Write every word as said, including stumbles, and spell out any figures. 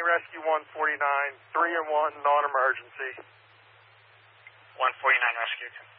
Rescue one forty-nine, three and one, non-emergency. one forty-nine Rescue.